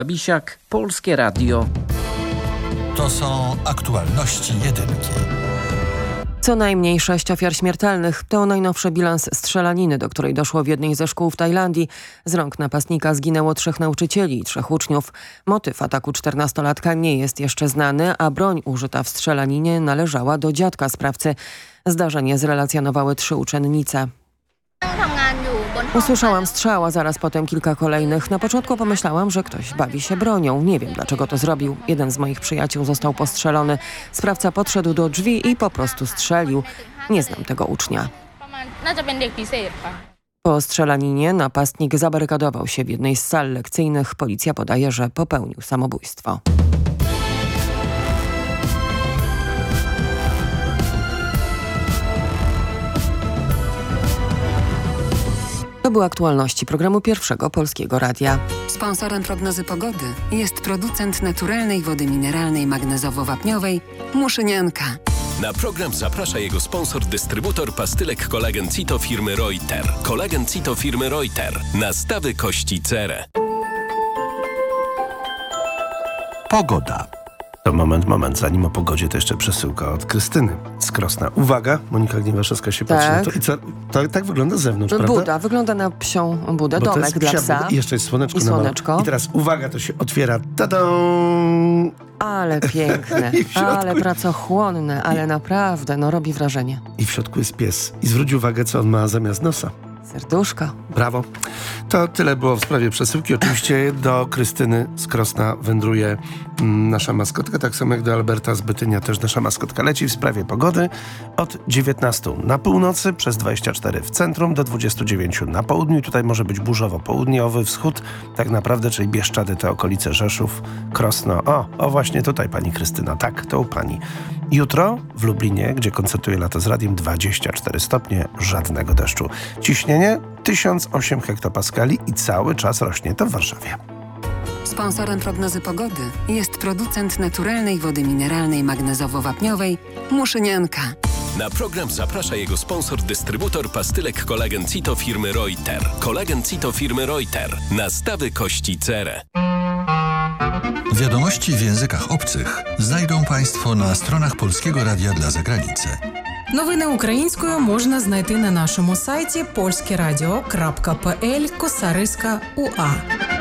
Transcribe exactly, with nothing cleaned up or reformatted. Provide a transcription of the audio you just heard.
Bisiak, Polskie Radio. To są aktualności jedynki. Co najmniej sześć ofiar śmiertelnych to najnowszy bilans strzelaniny, do której doszło w jednej ze szkół w Tajlandii. Z rąk napastnika zginęło trzech nauczycieli i trzech uczniów. Motyw ataku czternastolatka nie jest jeszcze znany, a broń użyta w strzelaninie należała do dziadka sprawcy. Zdarzenie zrelacjonowały trzy uczennice. Usłyszałam strzał, a zaraz potem kilka kolejnych. Na początku pomyślałam, że ktoś bawi się bronią. Nie wiem, dlaczego to zrobił. Jeden z moich przyjaciół został postrzelony. Sprawca podszedł do drzwi i po prostu strzelił. Nie znam tego ucznia. Po strzelaninie napastnik zabarykadował się w jednej z sal lekcyjnych. Policja podaje, że popełnił samobójstwo. To były aktualności programu Pierwszego Polskiego Radia. Sponsorem prognozy pogody jest producent naturalnej wody mineralnej magnezowo-wapniowej Muszynianka. Na program zaprasza jego sponsor, dystrybutor pastylek Kolagen Cito firmy Reuter. Kolagen Cito firmy Reuter. Nastawy kości cerę. Pogoda. To moment, moment. Zanim o pogodzie, to jeszcze przesyłka od Krystyny z Krosna. Uwaga, Monika Gniewaszewska się patrzy tak. na to. I co, to tak wygląda z zewnątrz, Buda, prawda? wygląda na psią budę, Bo domek dla psa. Buda. I jeszcze jest słoneczko. I słoneczko. I teraz uwaga, to się otwiera. Tadą! Ale piękne, ale pracochłonne, ale naprawdę, no robi wrażenie. I w środku jest pies. I zwróć uwagę, co on ma zamiast nosa. Serduszko. Brawo. To tyle było w sprawie przesyłki. Oczywiście do Krystyny z Krosna wędruje mm, nasza maskotka, tak samo jak do Alberta z Bytynia też nasza maskotka leci w sprawie pogody od dziewiętnastej na północy, przez dwadzieścia cztery w centrum, do dwudziestu dziewięciu na południu. I tutaj może być burzowo-południowy wschód, tak naprawdę, czyli Bieszczady, te okolice Rzeszów, Krosno. O, o właśnie tutaj pani Krystyna, tak, to u pani. Jutro w Lublinie, gdzie koncertuje Lato z Radiem, dwadzieścia cztery stopnie, żadnego deszczu. Ciśnienie tysiąc osiem hektopaskali i cały czas rośnie to w Warszawie. Sponsorem prognozy pogody jest producent naturalnej wody mineralnej magnezowo-wapniowej Muszynianka. Na program zaprasza jego sponsor, dystrybutor pastylek Kolagen Cito firmy Reuter. Kolagen Cito firmy Reuter. Nastawy kości cerę. Wiadomości w językach obcych znajdą Państwo на stronach Polskiego Radia dla Zagranicy. Новини українською можна знайти на нашому сайті polskieradio.pl косариска ua.